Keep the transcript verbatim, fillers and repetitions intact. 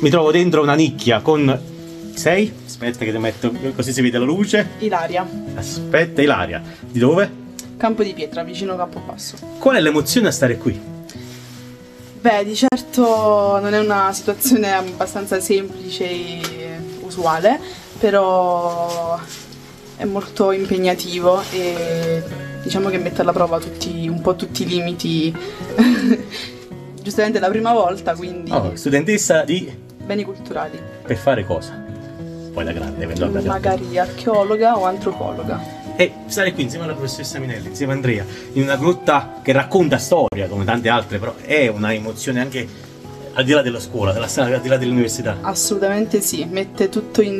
mi trovo dentro una nicchia con... Sei? Aspetta che ti metto così si vede la luce. Ilaria. Aspetta, Ilaria. Di dove? Campo di Pietra, vicino Campobasso. Qual è l'emozione a stare qui? Beh, di certo non è una situazione abbastanza semplice e usuale, però è molto impegnativo e diciamo che mette alla prova tutti, un po' tutti i limiti. Giustamente è la prima volta, quindi... Oh, studentessa di... Beni culturali. Per fare cosa? Poi da grande, vedrò da grande. Magari archeologa o antropologa. E stare qui insieme alla professoressa Minelli, insieme a Andrea, in una grotta che racconta storia, come tante altre, però è una emozione anche al di là della scuola, della strada, al di là dell'università. Assolutamente sì, mette tutto in